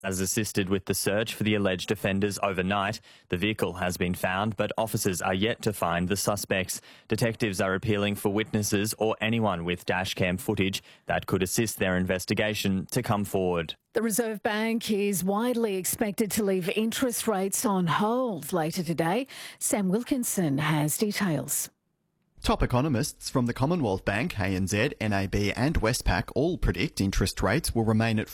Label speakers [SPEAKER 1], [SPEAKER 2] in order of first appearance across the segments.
[SPEAKER 1] Has assisted with the search for the alleged offenders overnight. The vehicle has been found, but officers are yet to find the suspects. Detectives are appealing for witnesses or anyone with dashcam footage that could assist their investigation to come forward.
[SPEAKER 2] The Reserve Bank is widely expected to leave interest rates on hold later today. Sam Wilkinson has details.
[SPEAKER 3] Top economists from the Commonwealth Bank, ANZ, NAB and Westpac all predict interest rates will remain at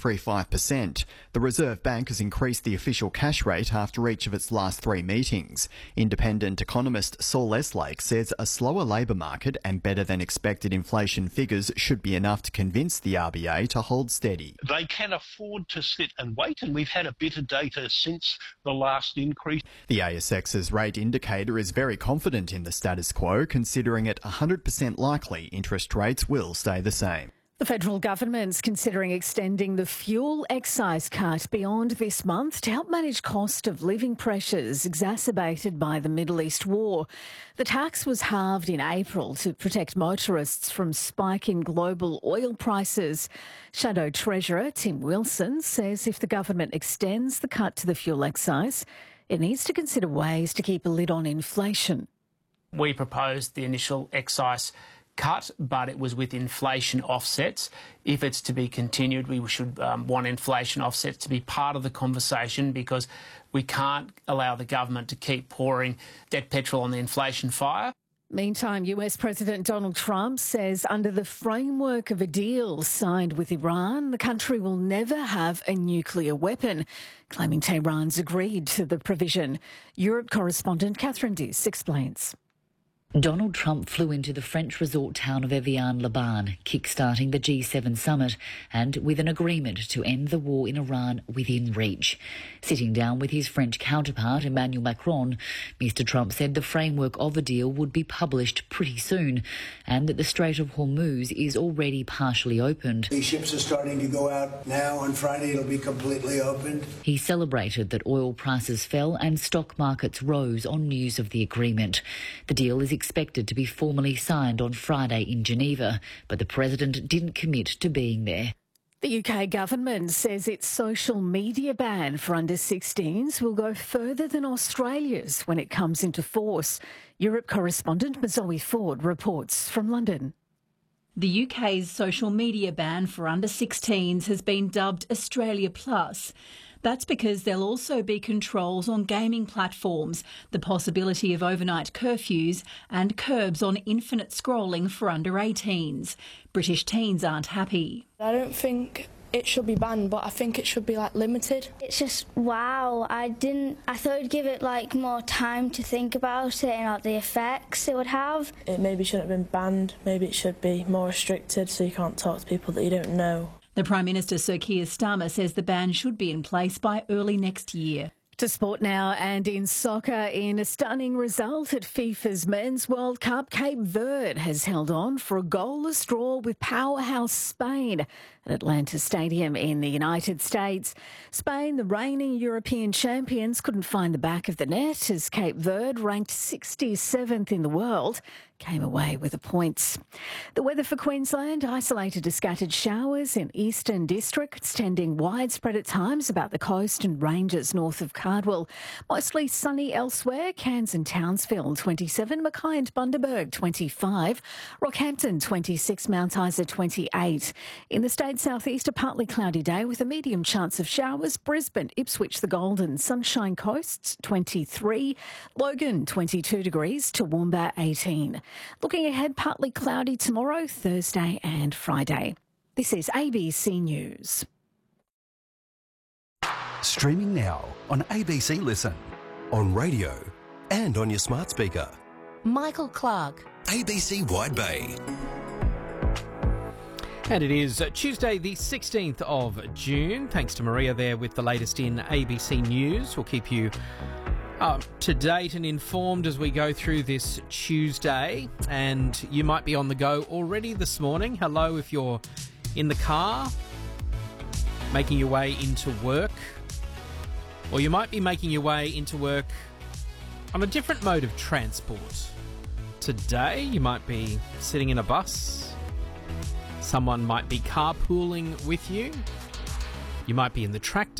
[SPEAKER 3] 4.35%. The Reserve Bank has increased the official cash rate after each of its last three meetings. Independent economist Saul Eslake says a slower labour market and better than expected inflation figures should be enough to convince the RBA to hold steady.
[SPEAKER 4] They can afford to sit and wait, and we've had a bit of data since the last increase.
[SPEAKER 3] The ASX's rate indicator is very confident in the status quo, considering it 100% likely interest rates will stay the same.
[SPEAKER 2] The federal government's considering extending the fuel excise cut beyond this month to help manage cost of living pressures exacerbated by the Middle East war. The tax was halved in April to protect motorists from spiking global oil prices. Shadow Treasurer Tim Wilson says if the government extends the cut to the fuel excise, it needs to consider ways to keep a lid on inflation.
[SPEAKER 5] We proposed the initial excise cut, but it was with inflation offsets. If it's to be continued, we should want inflation offsets to be part of the conversation, because we can't allow the government to keep pouring dead petrol on the inflation fire.
[SPEAKER 2] Meantime, US President Donald Trump says under the framework of a deal signed with Iran, the country will never have a nuclear weapon, claiming Tehran's agreed to the provision. Europe correspondent Catherine Diss explains.
[SPEAKER 6] Donald Trump flew into the French resort town of Evian-le-Bain, kick-starting the G7 summit, and with an agreement to end the war in Iran within reach. Sitting down with his French counterpart, Emmanuel Macron, Mr Trump said the framework of a deal would be published pretty soon, and that the Strait of Hormuz is already partially opened.
[SPEAKER 7] These ships are starting to go out now. On Friday, it'll be completely opened.
[SPEAKER 6] He celebrated that oil prices fell and stock markets rose on news of the agreement. The deal is expected to be formally signed on Friday in Geneva, but the president didn't commit to being there.
[SPEAKER 2] The UK government says its social media ban for under-16s will go further than Australia's when it comes into force. Europe correspondent Mazoe Ford reports from London.
[SPEAKER 8] The UK's social media ban for under-16s has been dubbed Australia Plus. That's because there'll also be controls on gaming platforms, the possibility of overnight curfews and curbs on infinite scrolling for under-18s. British teens aren't happy.
[SPEAKER 9] I don't think it should be banned, but I think it should be limited.
[SPEAKER 10] It's just wow. I thought it'd give it more time to think about it and the effects it would have.
[SPEAKER 9] It maybe shouldn't have been banned. Maybe it should be more restricted so you can't talk to people that you don't know.
[SPEAKER 8] The Prime Minister, Sir Keir Starmer, says the ban should be in place by early next year.
[SPEAKER 2] To sport now, and in soccer, in a stunning result at FIFA's Men's World Cup, Cape Verde has held on for a goalless draw with powerhouse Spain at Atlanta Stadium in the United States. Spain, the reigning European champions, couldn't find the back of the net as Cape Verde, ranked 67th in the world, came away with the points. The weather for Queensland, isolated to scattered showers in eastern districts, tending widespread at times about the coast and ranges north of Cardwell. Mostly sunny elsewhere. Cairns and Townsville 27, Mackay and Bundaberg 25, Rockhampton 26, Mount Isa 28. In the state southeast, a partly cloudy day with a medium chance of showers. Brisbane, Ipswich, the Golden, Sunshine Coasts 23, Logan 22 degrees, Toowoomba 18. Looking ahead, partly cloudy tomorrow, Thursday and Friday. This is ABC News.
[SPEAKER 11] Streaming now on ABC Listen, on radio and on your smart speaker.
[SPEAKER 12] Michael Clark.
[SPEAKER 11] ABC Wide Bay.
[SPEAKER 13] And it is Tuesday the 16th of June. Thanks to Maria there with the latest in ABC News. We'll keep you up to date and informed as we go through this Tuesday. And you might be on the go already this morning. Hello if you're in the car, making your way into work. Or you might be making your way into work on a different mode of transport. Today, you might be sitting in a bus. Someone might be carpooling with you. You might be in the tractor